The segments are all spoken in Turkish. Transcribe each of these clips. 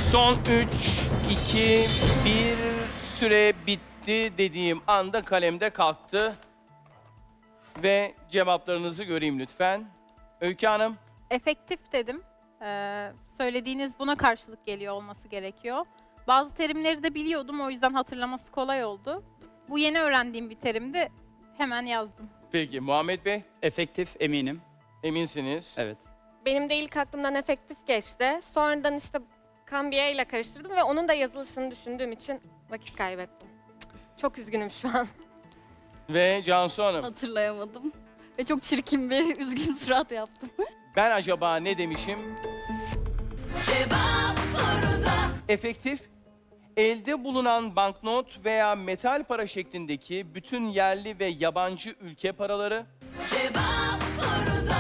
Son 3, 2, 1 süre bitti dediğim anda kalemde kalktı. Ve cevaplarınızı göreyim lütfen. Öykü Hanım, Efektif dedim. Söylediğiniz buna karşılık geliyor olması gerekiyor. Bazı terimleri de biliyordum, o yüzden hatırlaması kolay oldu. Bu yeni öğrendiğim bir terimdi, hemen yazdım. peki Muhammed Bey, Efektif eminim. eminsiniz. Evet. Benim de ilk aklımdan efektif geçti. Sonradan işte Cambia ile karıştırdım ve onun da yazılışını düşündüğüm için vakit kaybettim. Çok üzgünüm şu an. Ve Cansu Hanım, Hatırlayamadım. Ve çok çirkin bir üzgün surat yaptım. ben acaba ne demişim? Cevap soruda. Efektif, elde bulunan banknot veya metal para şeklindeki bütün yerli ve yabancı ülke paraları, Cevap soruda.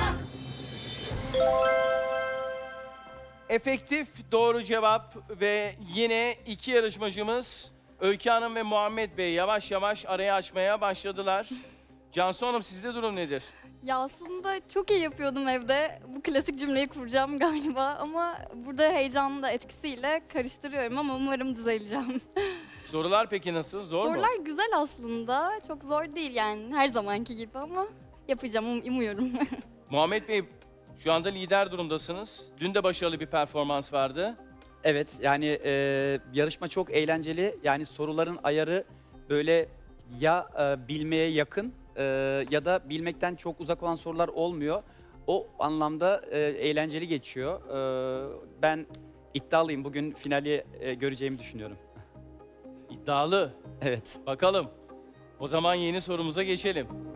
efektif doğru cevap ve yine iki yarışmacımız Öykü Hanım ve Muhammed Bey yavaş yavaş araya açmaya başladılar. Cansu Hanım sizde durum nedir? Ya aslında çok iyi yapıyordum evde. Bu klasik cümleyi kuracağım galiba ama burada heyecanın da etkisiyle karıştırıyorum ama umarım düzeleceğim. Sorular peki nasıl? Zor mu? Sorular güzel aslında. Çok zor değil yani her zamanki gibi ama yapacağım umuyorum. Muhammed Bey şu anda lider durumdasınız. Dün de başarılı bir performans vardı. Evet yani yarışma çok eğlenceli. Yani soruların ayarı böyle ya bilmeye yakın ya da bilmekten çok uzak olan sorular olmuyor. O anlamda eğlenceli geçiyor. Ben iddialıyım. Bugün finali göreceğimi düşünüyorum. İddialı. Evet. Bakalım. O zaman yeni sorumuza geçelim.